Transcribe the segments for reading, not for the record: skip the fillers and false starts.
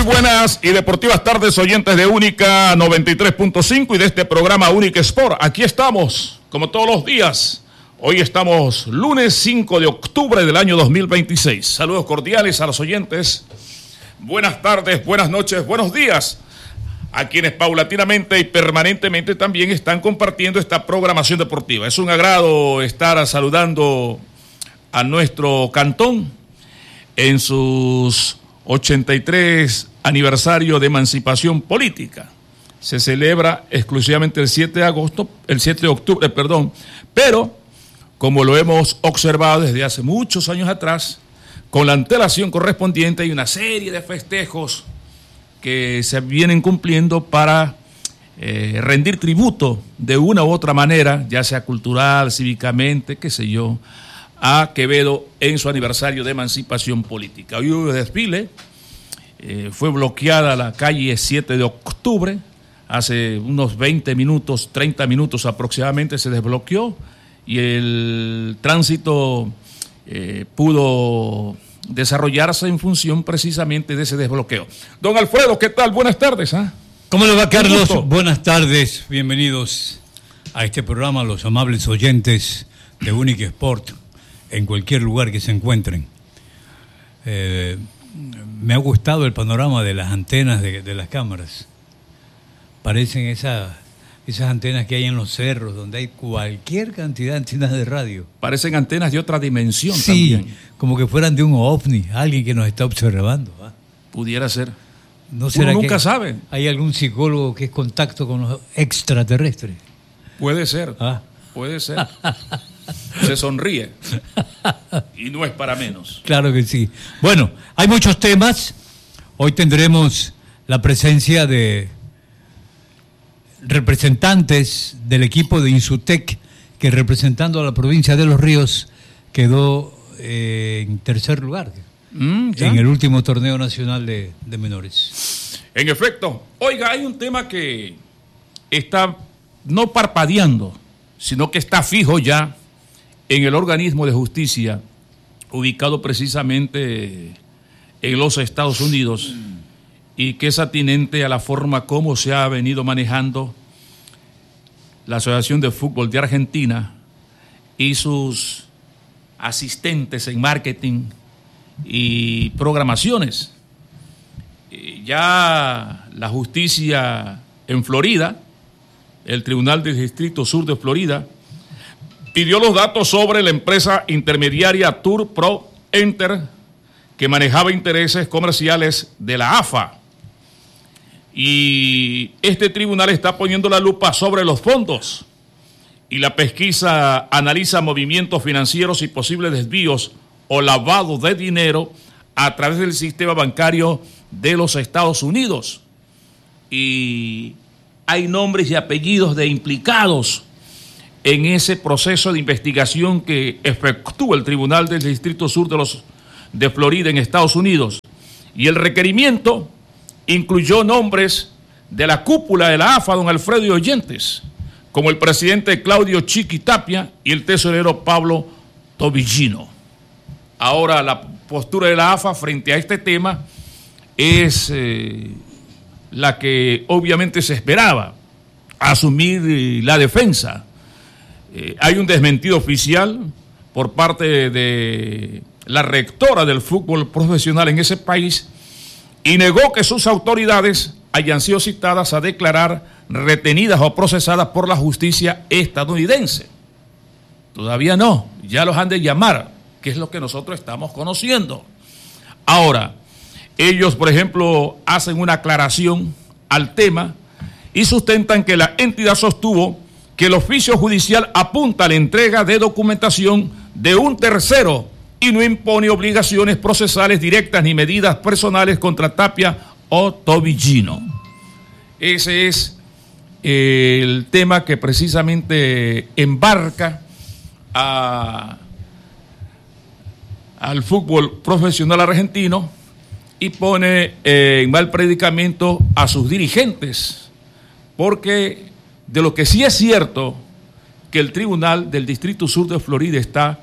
buenas y deportivas tardes, oyentes de Única 93.5 y de este programa Única Sport. Aquí estamos, como todos los días. Hoy estamos lunes 5 de octubre del año 2026. Saludos cordiales a los oyentes. Buenas tardes, buenas noches, buenos días a quienes paulatinamente y permanentemente también están compartiendo esta programación deportiva. Es un agrado estar saludando a nuestro cantón en sus 83 aniversario de emancipación política. Se celebra exclusivamente el 7 de octubre, pero como lo hemos observado desde hace muchos años atrás, con la antelación correspondiente hay una serie de festejos que se vienen cumpliendo para rendir tributo de una u otra manera, ya sea cultural, cívicamente, qué sé yo, a Quevedo en su aniversario de emancipación política. Hoy hubo desfile, fue bloqueada la calle 7 de octubre, hace unos 20 minutos, 30 minutos aproximadamente se desbloqueó y el tránsito pudo desarrollarse en función precisamente de ese desbloqueo. Don Alfredo, ¿qué tal? Buenas tardes. ¿Cómo le va, Carlos? Buenas tardes, bienvenidos a este programa, los amables oyentes de Única Sport, en cualquier lugar que se encuentren. Me ha gustado el panorama de las antenas de las cámaras. Parecen esas antenas que hay en los cerros, donde hay cualquier cantidad de antenas de radio. Parecen antenas de otra dimensión, sí, también. Como que fueran de un ovni, alguien que nos está observando. Pudiera ser. ¿No será Uno nunca sabe. ¿Hay algún psicólogo que es contacto con los extraterrestres? Puede ser, puede ser. Se sonríe y no es para menos. Claro que sí. Bueno, hay muchos temas. Hoy tendremos la presencia de representantes del equipo de Insutec, que representando a la provincia de Los Ríos quedó en tercer lugar en el último torneo nacional de menores. En efecto, oiga, hay un tema que está no parpadeando, sino que está fijo ya en el organismo de justicia ubicado precisamente en los Estados Unidos y que es atinente a la forma como se ha venido manejando la Asociación de Fútbol de Argentina y sus asistentes en marketing y programaciones. Ya la justicia en Florida, el Tribunal del Distrito Sur de Florida, pidió los datos sobre la empresa intermediaria Tour Pro Enter que manejaba intereses comerciales de la AFA. Y este tribunal está poniendo la lupa sobre los fondos y la pesquisa analiza movimientos financieros y posibles desvíos o lavado de dinero a través del sistema bancario de los Estados Unidos. Y hay nombres y apellidos de implicados en ese proceso de investigación que efectúa el Tribunal del Distrito Sur de Florida en Estados Unidos. Y el requerimiento incluyó nombres de la cúpula de la AFA, don Alfredo y oyentes, como el presidente Claudio Chiqui Tapia y el tesorero Pablo Tobillino. Ahora, la postura de la AFA frente a este tema es la que obviamente se esperaba, asumir la defensa. Hay un desmentido oficial por parte de la rectora del fútbol profesional en ese país y negó que sus autoridades hayan sido citadas a declarar retenidas o procesadas por la justicia estadounidense. Todavía no, ya los han de llamar, que es lo que nosotros estamos conociendo. Ahora, ellos, por ejemplo, hacen una aclaración al tema y sustentan que la entidad sostuvo que el oficio judicial apunta a la entrega de documentación de un tercero y no impone obligaciones procesales directas ni medidas personales contra Tapia o Tobillino. Ese es el tema que precisamente embarca al fútbol profesional argentino y pone en mal predicamento a sus dirigentes, porque de lo que sí es cierto que el Tribunal del Distrito Sur de Florida está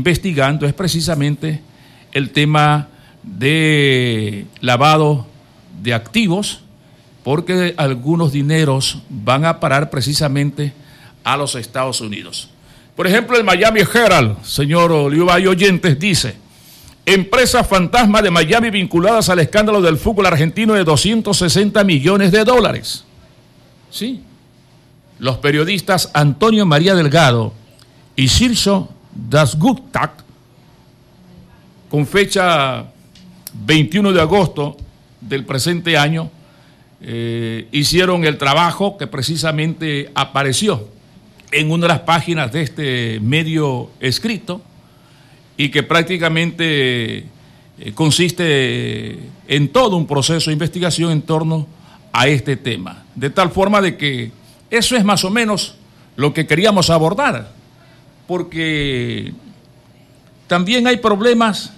investigando es precisamente el tema de lavado de activos, porque algunos dineros van a parar precisamente a los Estados Unidos. Por ejemplo, el Miami Herald, señor Oliva y oyentes, dice: empresas fantasma de Miami vinculadas al escándalo del fútbol argentino de $260 millones. Sí. Los periodistas Antonio María Delgado y Sirso Dasguptak, con fecha 21 de agosto del presente año, hicieron el trabajo que precisamente apareció en una de las páginas de este medio escrito y que prácticamente consiste en todo un proceso de investigación en torno a este tema, de tal forma de que eso es más o menos lo que queríamos abordar, porque también hay problemas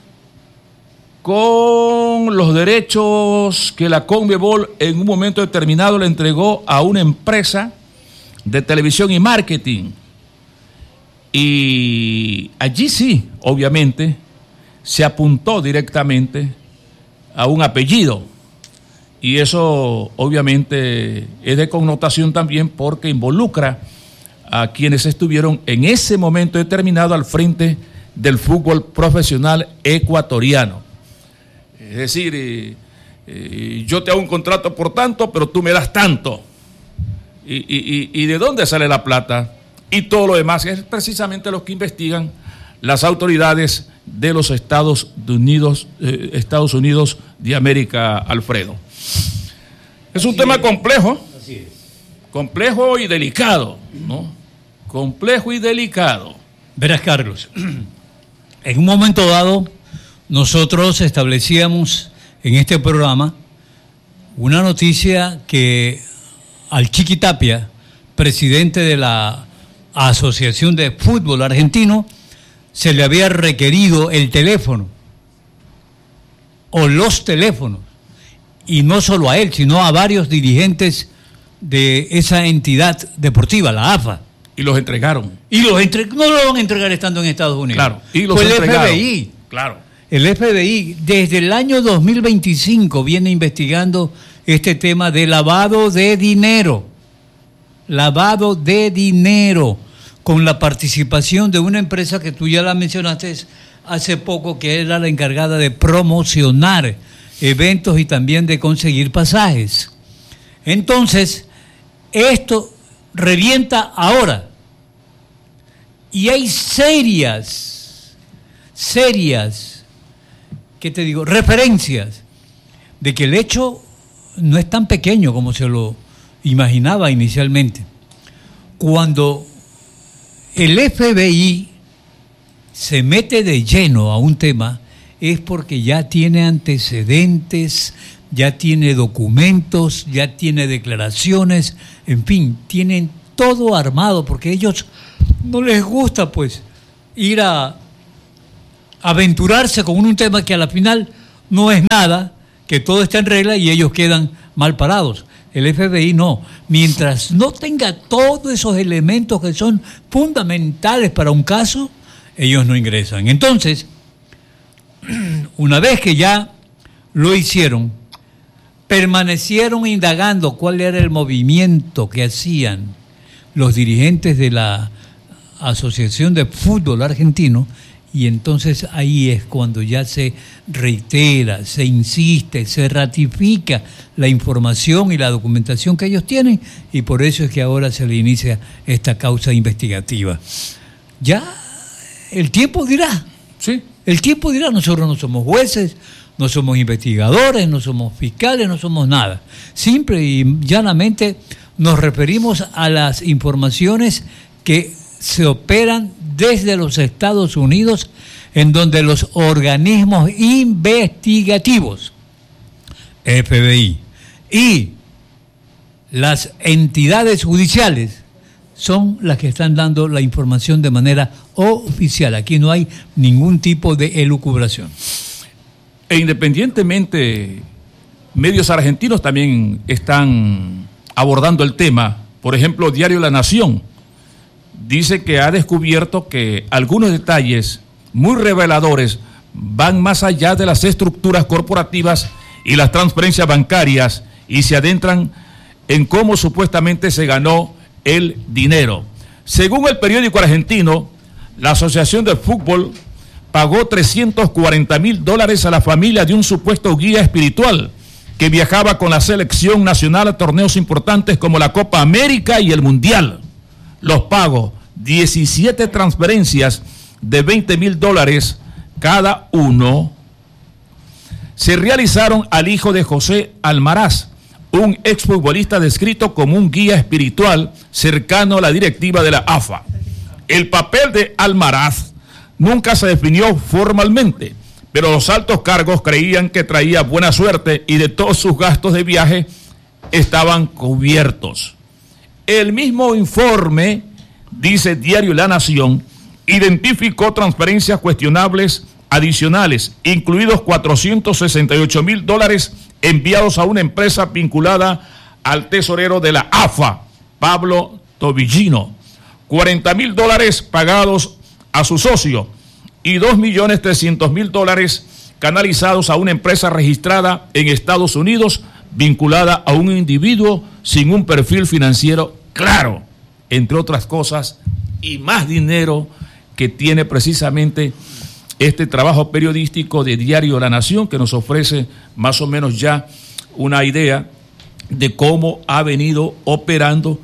con los derechos que la Conmebol en un momento determinado le entregó a una empresa de televisión y marketing. Y allí sí, obviamente, se apuntó directamente a un apellido. Y eso, obviamente, es de connotación también porque involucra a quienes estuvieron en ese momento determinado al frente del fútbol profesional ecuatoriano. Es decir, yo te hago un contrato por tanto, pero tú me das tanto. ¿Y de dónde sale la plata? Y todo lo demás es precisamente lo que investigan las autoridades de los Estados Unidos de América, Alfredo. Es un tema complejo, complejo y delicado, ¿no? Complejo y delicado. Verás, Carlos, en un momento dado nosotros establecíamos en este programa una noticia que al Chiqui Tapia, presidente de la Asociación de Fútbol Argentino, se le había requerido el teléfono o los teléfonos, y no solo a él, sino a varios dirigentes de esa entidad deportiva, la AFA. Y los entregaron. No lo van a entregar estando en Estados Unidos. Claro, y los entregaron. El FBI. Claro. El FBI desde el año 2025 viene investigando este tema de lavado de dinero. Lavado de dinero, con la participación de una empresa que tú ya la mencionaste hace poco, que era la encargada de promocionar eventos y también de conseguir pasajes. Entonces, esto revienta ahora. Y hay serias, ¿qué te digo?, referencias de que el hecho no es tan pequeño como se lo imaginaba inicialmente. Cuando el FBI se mete de lleno a un tema, es porque ya tiene antecedentes, ya tiene documentos, ya tiene declaraciones, en fin, tienen todo armado, porque a ellos no les gusta pues ir a aventurarse con un tema que a la final no es nada, que todo está en regla y ellos quedan mal parados. El FBI no. Mientras no tenga todos esos elementos que son fundamentales para un caso, ellos no ingresan. Entonces, una vez que ya lo hicieron, permanecieron indagando cuál era el movimiento que hacían los dirigentes de la Asociación de Fútbol Argentino, y entonces ahí es cuando ya se reitera, se insiste, se ratifica la información y la documentación que ellos tienen, y por eso es que ahora se le inicia esta causa investigativa. Ya el tiempo dirá. Sí. El tiempo dirá. Nosotros no somos jueces, no somos investigadores, no somos fiscales, no somos nada. Simple y llanamente nos referimos a las informaciones que se operan desde los Estados Unidos, en donde los organismos investigativos, FBI, y las entidades judiciales son las que están dando la información de manera oficial. Aquí no hay ningún tipo de elucubración. E independientemente, medios argentinos también están abordando el tema. Por ejemplo, Diario La Nación dice que ha descubierto que algunos detalles muy reveladores van más allá de las estructuras corporativas y las transferencias bancarias y se adentran en cómo supuestamente se ganó el dinero. Según el periódico argentino, la Asociación de Fútbol pagó $340,000 a la familia de un supuesto guía espiritual que viajaba con la selección nacional a torneos importantes como la Copa América y el Mundial. Los pagos, 17 transferencias de $20,000 cada uno, se realizaron al hijo de José Almaraz, un exfutbolista descrito como un guía espiritual cercano a la directiva de la AFA. El papel de Almaraz nunca se definió formalmente, pero los altos cargos creían que traía buena suerte y de todos sus gastos de viaje estaban cubiertos. El mismo informe, dice Diario La Nación, identificó transferencias cuestionables adicionales, incluidos $468,000 enviados a una empresa vinculada al tesorero de la AFA, Pablo Tobillino, $40,000 pagados a su socio y $2,300,000 canalizados a una empresa registrada en Estados Unidos vinculada a un individuo sin un perfil financiero claro, entre otras cosas, y más dinero que tiene precisamente este trabajo periodístico de Diario La Nación, que nos ofrece más o menos ya una idea de cómo ha venido operando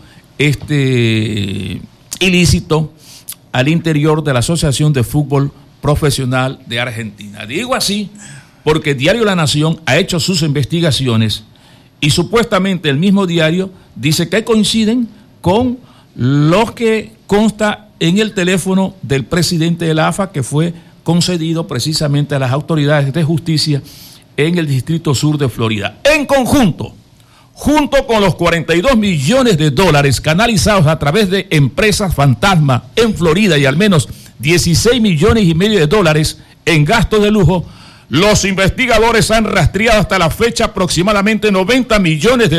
este ilícito al interior de la Asociación de Fútbol Profesional de Argentina. Digo así porque Diario La Nación ha hecho sus investigaciones y supuestamente el mismo diario dice que coinciden con los que consta en el teléfono del presidente de la AFA, que fue concedido precisamente a las autoridades de justicia en el Distrito Sur de Florida. En conjunto, junto con los $42 millones canalizados a través de empresas fantasma en Florida y al menos $16,5 millones en gastos de lujo, los investigadores han rastreado hasta la fecha aproximadamente $90 millones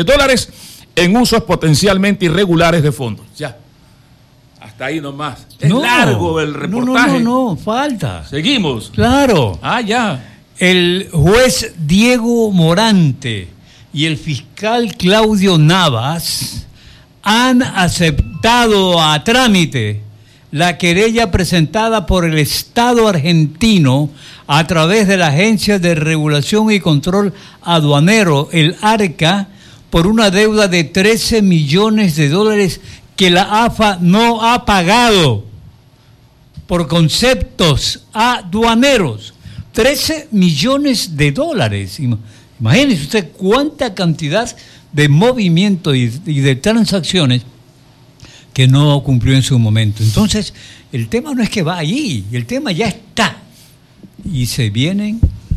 en usos potencialmente irregulares de fondos. Ya. Hasta ahí nomás. Es largo el reportaje. No, falta. Seguimos. Claro. Ya. El juez Diego Morante y el fiscal Claudio Navas han aceptado a trámite la querella presentada por el Estado argentino a través de la Agencia de Regulación y Control Aduanero, el ARCA, por una deuda de $13 millones que la AFA no ha pagado por conceptos aduaneros. $13 millones. Imagínese usted cuánta cantidad de movimiento y de transacciones que no cumplió en su momento. Entonces, el tema no es que va allí, el tema ya está. Y se vienen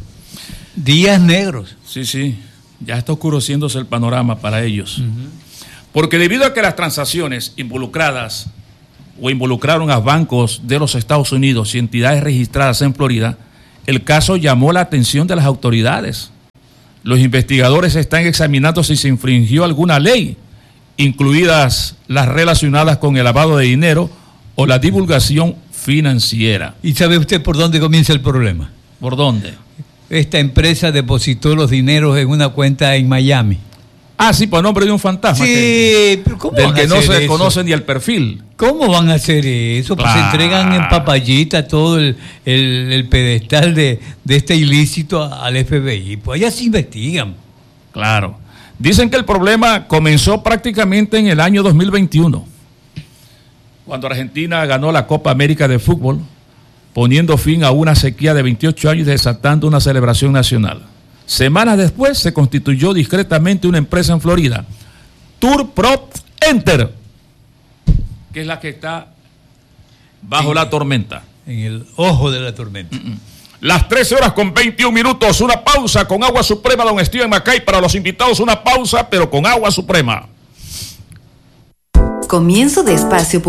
días negros. Sí, ya está oscureciéndose el panorama para ellos. Porque debido a que las transacciones involucradas o involucraron a bancos de los Estados Unidos y entidades registradas en Florida, el caso llamó la atención de las autoridades. Los investigadores están examinando si se infringió alguna ley, incluidas las relacionadas con el lavado de dinero o la divulgación financiera. ¿Y sabe usted por dónde comienza el problema? ¿Por dónde? Esta empresa depositó los dineros en una cuenta en Miami. Sí, por nombre de un fantasma. Sí, pero ¿cómo del que no se eso? conoce ni el perfil. ¿Cómo van a hacer eso? Pues se entregan en papayita todo el pedestal de este ilícito al FBI. Pues allá se investigan. Claro. Dicen que el problema comenzó prácticamente en el año 2021, cuando Argentina ganó la Copa América de Fútbol, poniendo fin a una sequía de 28 años y desatando una celebración nacional. Semanas después se constituyó discretamente una empresa en Florida, Tour Prop Enter, que es la que está bajo la tormenta. En el ojo de la tormenta. Las 13:21, una pausa con Agua Suprema, don Steven Macay. Para los invitados, una pausa, pero con Agua Suprema. Comienzo de espacio